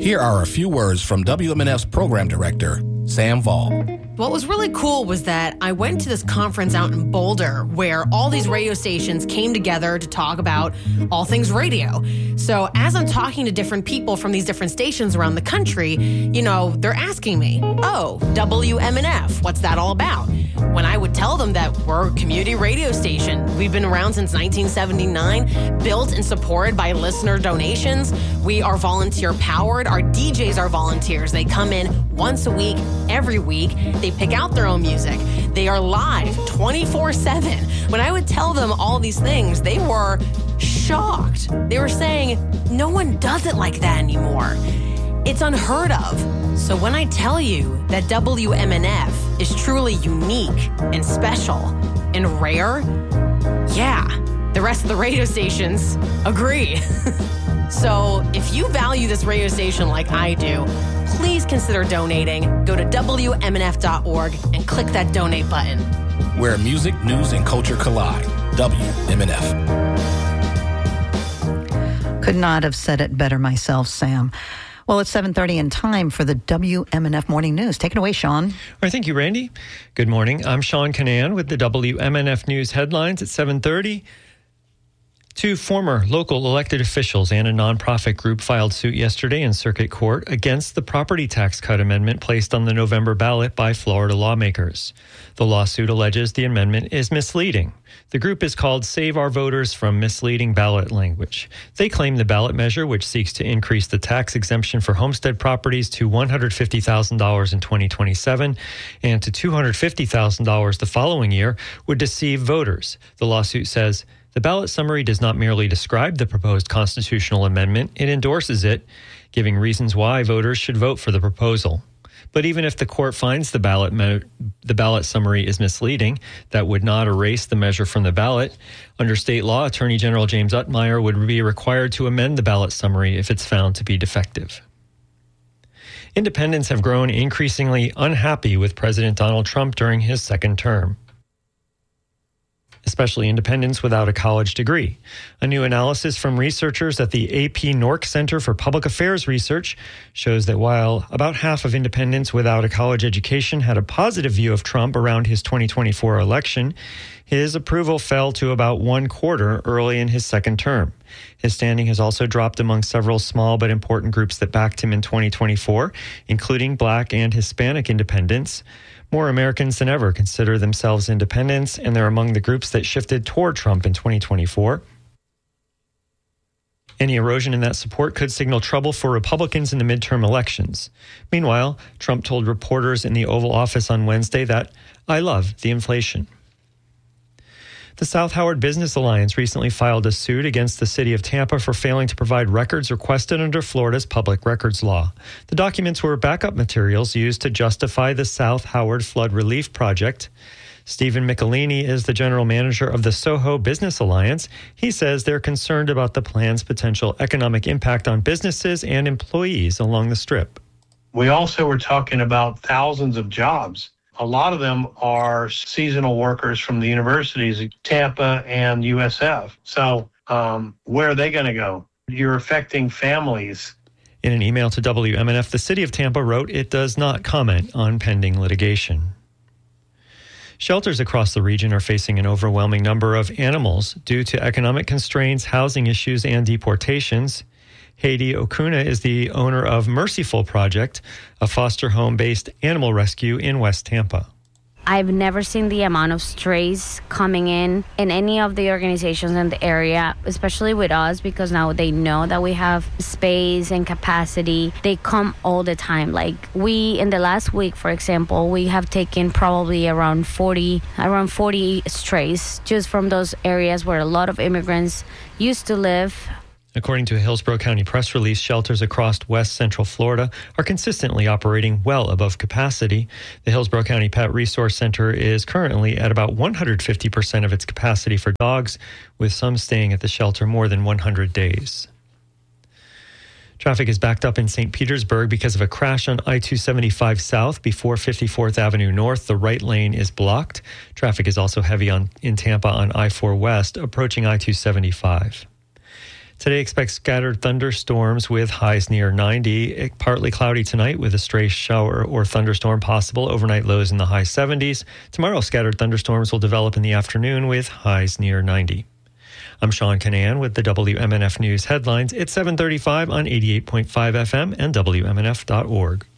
Here are a few words from WMNF's program director, Sam Vall. What was really cool was that I went to this conference out in Boulder where all these radio stations came together to talk about all things radio. So as I'm talking to different people from these different stations around the country, they're asking me, oh, WMNF, what's that all about? When I would tell them that we're a community radio station, we've been around since 1979, built and supported by listener donations. We are volunteer powered. Our DJs are volunteers. They come in once a week, every week. They pick out their own music. They are live 24/7. When I would tell them all these things, they were shocked. They were saying, no one does it like that anymore. It's unheard of. So when I tell you that WMNF is truly unique and special and rare, yeah, the rest of the radio stations agree. So if you value this radio station like I do, please consider donating. Go to WMNF.org and click that donate button. Where music, news, and culture collide. WMNF. Could not have said it better myself, Sam. Well, it's 7:30 and time for the WMNF Morning News. Take it away, Sean. All right, thank you, Randy. Good morning. I'm Sean Canan with the WMNF News headlines at 7:30. Two former local elected officials and a nonprofit group filed suit yesterday in circuit court against the property tax cut amendment placed on the November ballot by Florida lawmakers. The lawsuit alleges the amendment is misleading. The group is called Save Our Voters from Misleading Ballot Language. They claim the ballot measure, which seeks to increase the tax exemption for homestead properties to $150,000 in 2027 and to $250,000 the following year, would deceive voters. The lawsuit says the ballot summary does not merely describe the proposed constitutional amendment, it endorses it, giving reasons why voters should vote for the proposal. But even if the court finds the ballot summary is misleading, that would not erase the measure from the ballot. Under state law, Attorney General James Utmeyer would be required to amend the ballot summary if it's found to be defective. Independents have grown increasingly unhappy with President Donald Trump during his second term, especially independents without a college degree. A new analysis from researchers at the AP Nork Center for Public Affairs Research shows that while about half of independents without a college education had a positive view of Trump around his 2024 election, his approval fell to about 1/4 early in his second term. His standing has also dropped among several small but important groups that backed him in 2024, including Black and Hispanic independents. More Americans than ever consider themselves independents, and they're among the groups that shifted toward Trump in 2024. Any erosion in that support could signal trouble for Republicans in the midterm elections. Meanwhile, Trump told reporters in the Oval Office on Wednesday that, "I love the inflation." The South Howard Business Alliance recently filed a suit against the city of Tampa for failing to provide records requested under Florida's public records law. The documents were backup materials used to justify the South Howard Flood Relief Project. Stephen Michelini is the general manager of the Soho Business Alliance. He says they're concerned about the plan's potential economic impact on businesses and employees along the Strip. We also were talking about thousands of jobs. A lot of them are seasonal workers from the universities, Tampa and USF. So where are they going to go? You're affecting families. In an email to WMNF, the city of Tampa wrote it does not comment on pending litigation. Shelters across the region are facing an overwhelming number of animals due to economic constraints, housing issues, and deportations. Heidi Okuna is the owner of Merciful Project, a foster home-based animal rescue in West Tampa. I've never seen the amount of strays coming in any of the organizations in the area, especially with us, because now they know that we have space and capacity. They come all the time. Like in the last week, for example, we have taken probably around 40 strays just from those areas where a lot of immigrants used to live. According to a Hillsborough County press release, shelters across west central Florida are consistently operating well above capacity. The Hillsborough County Pet Resource Center is currently at about 150% of its capacity for dogs, with some staying at the shelter more than 100 days. Traffic is backed up in St. Petersburg because of a crash on I-275 South before 54th Avenue North. The right lane is blocked. Traffic is also heavy in Tampa on I-4 West, approaching I-275. Today, expect scattered thunderstorms with highs near 90. Partly cloudy tonight with a stray shower or thunderstorm possible. Overnight lows in the high 70s. Tomorrow, scattered thunderstorms will develop in the afternoon with highs near 90. I'm Sean Canan with the WMNF News headlines. It's 7:35 on 88.5 FM and WMNF.org.